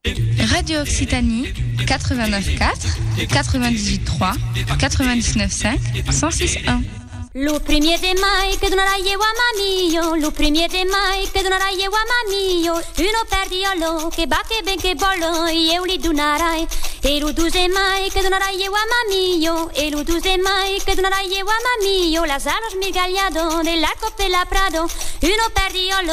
Radio Occitanie, 89.4, 98.3, 99.5, 106.1. Lo premier de mai che donarai io a mamio, lo premier de mai che donarai io a mamio, uno per diolo che bacche ben che bollo, io li donarai. E lo 12 mai che donarai io a mamio, e lo 12 mai che donarai io a mamio, las alos mirgagliado dell'arco per la prado, uno per diolo